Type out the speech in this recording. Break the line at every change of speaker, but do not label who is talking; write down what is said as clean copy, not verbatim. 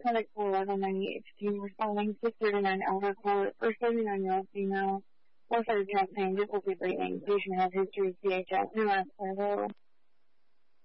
Credit Core 1198 responding to 39 elder court for 39-year-old female. Warfare chest pain, difficulty breathing. Patient has history of CHF. New aspect.